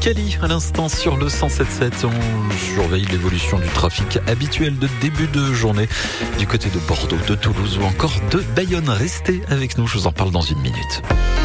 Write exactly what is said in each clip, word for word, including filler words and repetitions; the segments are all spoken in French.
Cali à l'instant sur le cent sept virgule sept. On surveille l'évolution du trafic habituel de début de journée du côté de Bordeaux, de Toulouse ou encore de Bayonne. Restez avec nous, je vous en parle dans une minute.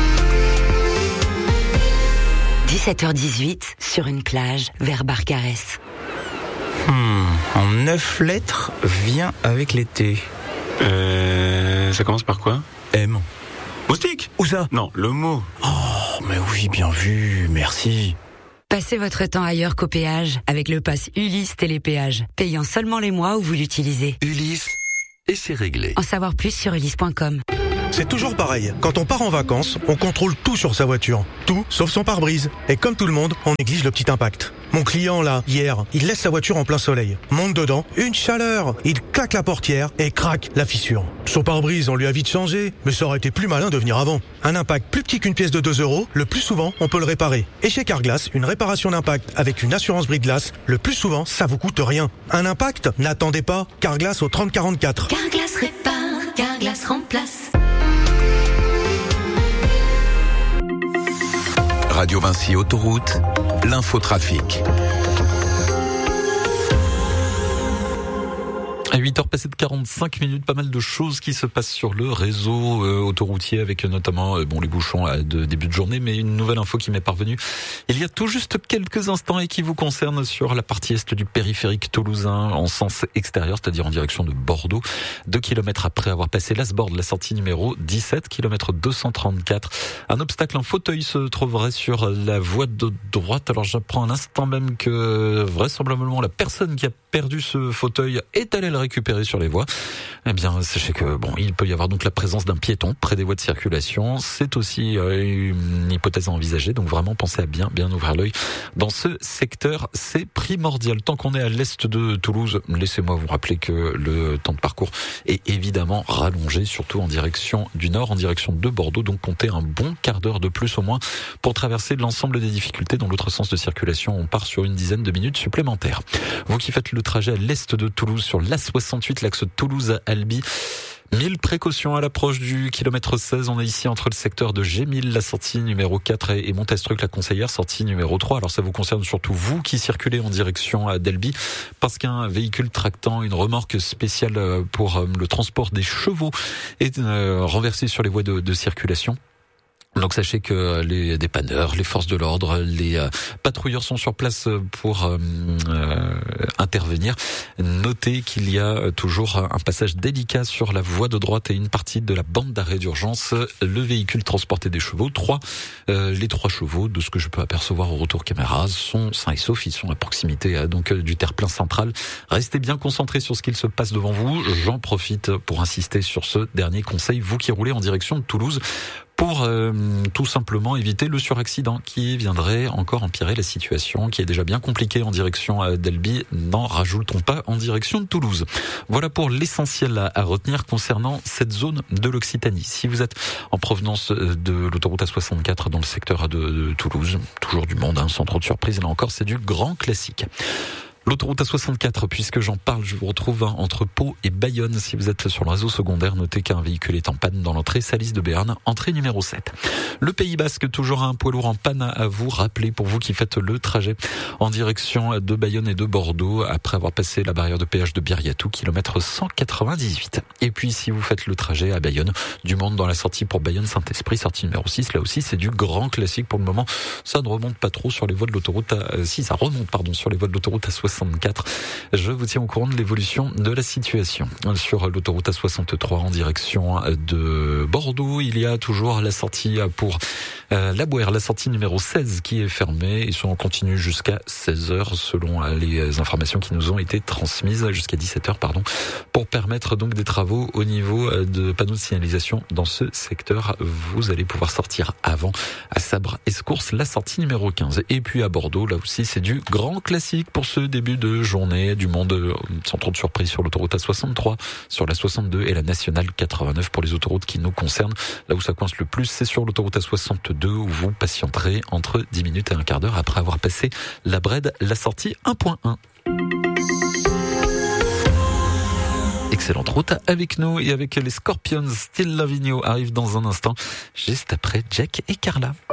dix-sept heures dix-huit, sur une plage vers Barcarès. Hmm, en neuf lettres, vient avec l'été. Euh, ça commence par quoi? M. Moustique? Où ça? Non, le mot. Oh, mais oui, bien vu, merci. Passez votre temps ailleurs qu'au péage avec le pass Ulysse Télépéage, payant seulement les mois où vous l'utilisez. Ulysse, et c'est réglé. En savoir plus sur ulysse point com. C'est toujours pareil. Quand on part en vacances, on contrôle tout sur sa voiture. Tout, sauf son pare-brise. Et comme tout le monde, on néglige le petit impact. Mon client, là, hier, il laisse sa voiture en plein soleil. Monte dedans, une chaleur. Il claque la portière et craque la fissure. Son pare-brise, on lui a vite changé, mais ça aurait été plus malin de venir avant. Un impact plus petit qu'une pièce de deux euros, le plus souvent, on peut le réparer. Et chez Carglass, une réparation d'impact avec une assurance brise-glace, le plus souvent, ça vous coûte rien. Un impact? N'attendez pas. Carglass au trente quarante-quatre. Carglass répare, Carglass remplace. Radio Vinci Autoroute, l'infotrafic. À huit heures passées de quarante-cinq minutes, pas mal de choses qui se passent sur le réseau euh, autoroutier avec notamment euh, bon les bouchons euh, de début de journée, mais une nouvelle info qui m'est parvenue il y a tout juste quelques instants et qui vous concerne sur la partie est du périphérique toulousain en sens extérieur, c'est-à-dire en direction de Bordeaux. Deux kilomètres après avoir passé l'Asbord, la sortie numéro dix-sept, kilomètre deux cent trente-quatre. Un obstacle, un fauteuil se trouverait sur la voie de droite. Alors j'apprends à l'instant même que vraisemblablement la personne qui a perdu ce fauteuil est allée le récupérer sur les voies. Eh bien, sachez que bon, il peut y avoir donc la présence d'un piéton près des voies de circulation. C'est aussi euh, une hypothèse à envisager. Donc vraiment, pensez à bien, bien ouvrir l'œil dans ce secteur. C'est primordial. Tant qu'on est à l'est de Toulouse, laissez-moi vous rappeler que le temps de parcours est évidemment rallongé, surtout en direction du nord, en direction de Bordeaux. Donc comptez un bon quart d'heure de plus au moins pour traverser l'ensemble des difficultés. Dans l'autre sens de circulation, on part sur une dizaine de minutes supplémentaires. Vous qui faites le trajet à l'est de Toulouse sur l'A soixante-huit, l'axe Toulouse-Albi, mille précautions à l'approche du kilomètre seize. On est ici entre le secteur de Gémil, la sortie numéro quatre, et Montestruc, la conseillère, sortie numéro trois. Alors ça vous concerne surtout vous qui circulez en direction d'Albi, parce qu'un véhicule tractant une remorque spéciale pour le transport des chevaux est renversé sur les voies de, de circulation. Donc sachez que les dépanneurs, les forces de l'ordre, les euh, patrouilleurs sont sur place pour euh, euh, intervenir. Notez qu'il y a toujours un passage délicat sur la voie de droite et une partie de la bande d'arrêt d'urgence. Le véhicule transportait des chevaux, trois, euh, les trois chevaux, de ce que je peux apercevoir au retour caméra, sont sains et saufs. Ils sont à proximité euh, donc du terre-plein central. Restez bien concentrés sur ce qu'il se passe devant vous. J'en profite pour insister sur ce dernier conseil, vous qui roulez en direction de Toulouse, pour euh, tout simplement éviter le suraccident qui viendrait encore empirer la situation, qui est déjà bien compliquée en direction euh, d'Albi. N'en rajoutons pas en direction de Toulouse. Voilà pour l'essentiel à, à retenir concernant cette zone de l'Occitanie. Si vous êtes en provenance de l'autoroute A soixante-quatre dans le secteur de, de Toulouse, toujours du monde, hein, sans trop de surprise, là encore c'est du grand classique. L'autoroute A soixante-quatre, puisque j'en parle, je vous retrouve entre Pau et Bayonne. Si vous êtes sur le réseau secondaire, notez qu'un véhicule est en panne dans l'entrée Salis de Béarn, entrée numéro sept. Le Pays Basque, toujours un poids lourd en panne à vous rappeler pour vous qui faites le trajet en direction de Bayonne et de Bordeaux, après avoir passé la barrière de péage de Biriatou, kilomètre cent quatre-vingt-dix-huit. Et puis si vous faites le trajet à Bayonne, du monde dans la sortie pour Bayonne-Saint-Esprit, sortie numéro six, là aussi c'est du grand classique pour le moment. Ça ne remonte pas trop sur les voies de l'autoroute à... Euh, si, ça remonte, pardon, sur les voies de l'autoroute A soixante-quatre. Je vous tiens au courant de l'évolution de la situation. Sur l'autoroute A soixante-trois en direction de Bordeaux, il y a toujours la sortie pour euh, la Bouère, la sortie numéro seize qui est fermée. Ils sont en continu jusqu'à seize heures selon les informations qui nous ont été transmises, jusqu'à dix-sept heures pardon, pour permettre donc des travaux au niveau de panneaux de signalisation dans ce secteur. Vous allez pouvoir sortir avant à Sabre-Escourse, la sortie numéro quinze. Et puis à Bordeaux, là aussi c'est du grand classique pour ce début de journée, du monde sans trop de surprise sur l'autoroute A soixante-trois, sur la soixante-deux et la nationale quatre-vingt-neuf pour les autoroutes qui nous concernent. Là où ça coince le plus, c'est sur l'autoroute A soixante-deux où vous patienterez entre dix minutes et un quart d'heure après avoir passé la Brède, la sortie un point un. Excellente route avec nous et avec les Scorpions. Still Loving You arrive dans un instant, juste après Jack et Carla.